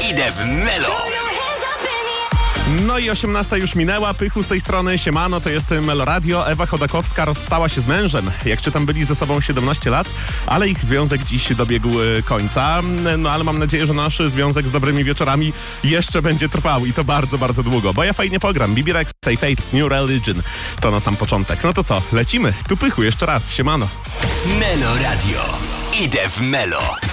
Idę w Melo. No i 18 już minęła, Pychu z tej strony, siemano, to jest Melo Radio. Ewa Chodakowska rozstała się z mężem. Jak czytam, byli ze sobą 17 lat, ale ich związek dziś dobiegł końca. No ale mam nadzieję, że nasz związek z dobrymi wieczorami jeszcze będzie trwał i to bardzo, bardzo długo, bo ja fajnie pogram. Bibi Rexa, Faith, New Religion to na sam początek. No to co, lecimy. Tu Pychu jeszcze raz, siemano. Melo Radio. Idę w Melo.